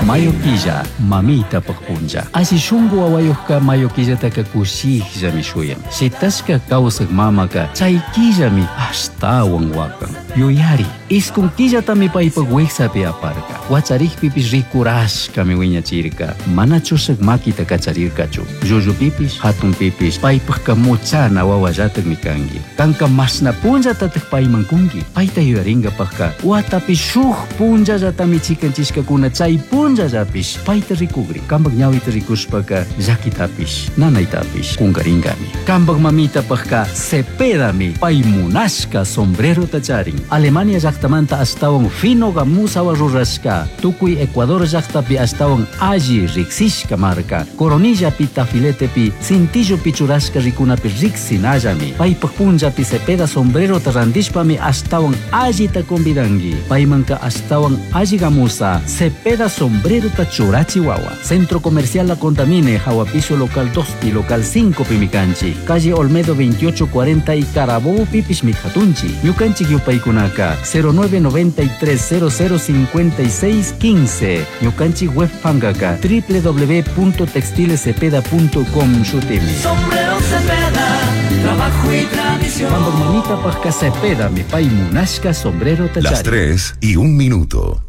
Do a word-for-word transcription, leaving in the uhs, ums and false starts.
Mayo quilla, mamita pagpunja. Asi shungu awayuhka mayo quilla taka kushihja mi shuyan. Si taska kausag mamaka, chay quilla mi hasta wangwakan. Yuyari, iskun quilla tami pa ipagweksa pi aparka. Wacharik pipis rikurash kami wiña chirka. Mana chusag makita kacharirka chu. Juju pipis, hatun pipis, paipag kamucha na wawajatag mi kangi. Kangka mas na punja tatak paimangkungi. Paita yuaringa pagka. Watapi shuh punja jatami chikan chiska kuna chay punja japis. Paita rikugri. Kambag nyawita rikuspaka jakitapis. Nanaitapis. Kungaringami. Kambag mamita pagka sepedami. Paimunaska sombrero tacharing. Alemania jaktamanta astawang fino gamusa waruraska. Tukui Ecuador jaktapi astawang aji riksishka marka. Coronilla pi tafilete pi cintillo pichuraska rikuna pi riksinajami. Pai punja pi sepeda sombrero tarandishpami astawan aji ta convidangi. Paimanka astawan aji gamusa sepeda sombrero ta churachi wawa. Centro Comercial La Contamine, Jahuapiso local dos pi local cinco pimicanchi. Calle Olmedo veintiocho cuarenta y Carabobo pipis mitjatunchi. Ñucanchi yupaikunaka cero nueve noventa y tres cero cero cincuenta y seis quince. Ñucanchi web fangaka w w w punto textilesepeda punto com shutimi. Sombrero Cepeda, trabajo y tradición. Mamita pasca Cepeda, mi pai munashka sombrero tachari. Las tres y un minuto.